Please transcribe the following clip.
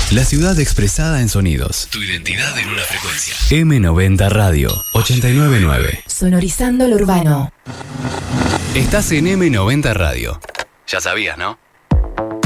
La ciudad expresada en sonidos. Tu identidad en una frecuencia. M90 Radio 899. Sonorizando lo urbano. Estás en M90 Radio. Ya sabías, ¿no?